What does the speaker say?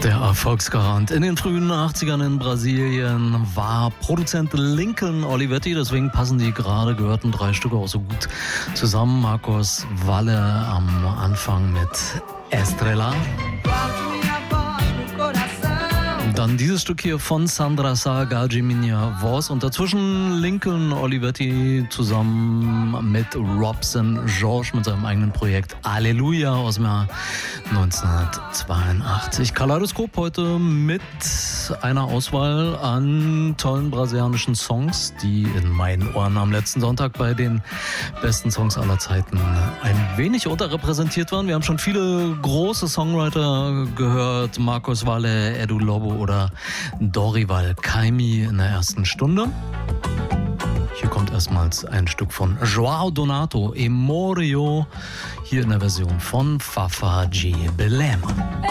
Der Erfolgsgarant in den frühen 80ern in Brasilien war Produzent Lincoln Olivetti, deswegen passen die gerade gehörten 3 Stücke auch so gut zusammen. Marcos Valle am Anfang mit Estrella. Dann dieses Stück hier von Sandra Sá, Gage Minha Voz und dazwischen Lincoln Olivetti zusammen mit Robson Jorge mit seinem eigenen Projekt Alleluia aus dem Jahr 1982. Kaleidoskop heute mit einer Auswahl an tollen brasilianischen Songs, die in meinen Ohren am letzten Sonntag bei den besten Songs aller Zeiten ein wenig unterrepräsentiert waren. Wir haben schon viele große Songwriter gehört, Marcos Valle, Edu Lobo oder Dorival Caymmi in der ersten Stunde. Hier kommt erstmals ein Stück von João Donato, Emorio, hier in der Version von Fafa G. Belema.